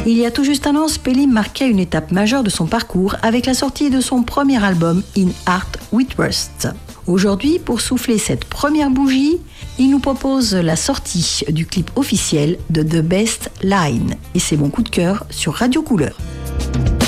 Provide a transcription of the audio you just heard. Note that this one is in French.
Il y a tout juste un an, Spelling marquait une étape majeure de son parcours avec la sortie de son premier album In Art with Rust. Aujourd'hui, pour souffler cette première bougie, il nous propose la sortie du clip officiel de The Best Line. Et c'est mon coup de cœur sur Radio Couleur.